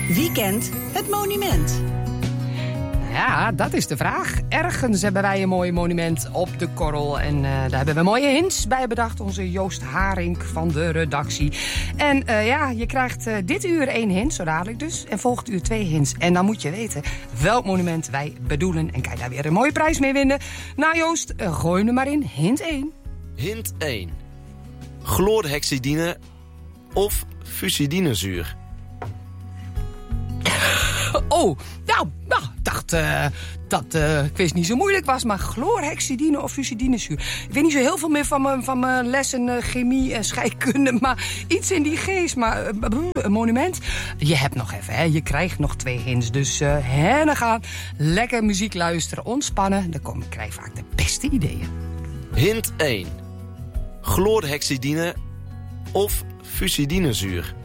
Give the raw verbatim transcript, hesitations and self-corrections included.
Wie kent het monument? Ja, dat is de vraag. Ergens hebben wij een mooi monument op de korrel. En uh, daar hebben we mooie hints bij bedacht. Onze Joost Haring van de redactie. En uh, ja, je krijgt uh, dit uur één hint, zo dadelijk dus. En volgend uur twee hints. En dan moet je weten welk monument wij bedoelen. En kan je daar weer een mooie prijs mee winnen. Nou Joost, uh, gooi er maar in. Hint één. Hint één. Chloorhexidine of fusidinezuur. Oh, nou, nou ik dacht uh, dat de uh, quiz niet zo moeilijk was. Maar chloorhexidine of fusidinezuur. Ik weet niet zo heel veel meer van mijn, van mijn lessen uh, chemie en scheikunde. Maar iets in die geest. Maar uh, een monument. Je hebt nog even, hè. Je krijgt nog twee hints. Dus uh, hè, dan gaan lekker muziek luisteren, ontspannen. Dan kom, krijg je vaak de beste ideeën. Hint één. Chloorhexidine of fusidinezuur.